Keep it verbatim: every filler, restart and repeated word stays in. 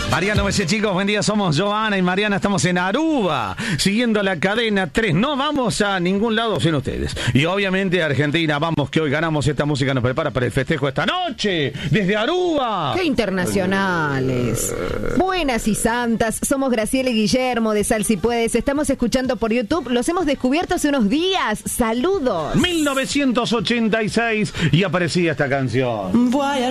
Mariano me dice, chicos, buen día, somos Joana y Mariana, estamos en Aruba, siguiendo la cadena tres. No vamos a ningún lado sin ustedes. Y obviamente Argentina, vamos que hoy ganamos. Esta música nos prepara para el festejo esta noche, desde Aruba. ¡Qué internacionales! Buenas y santas, somos Graciela y Guillermo de Sal Si Puedes. Estamos escuchando por YouTube, los hemos descubierto hace unos días. ¡Saludos! mil novecientos ochenta y seis y aparecía esta canción. Voy a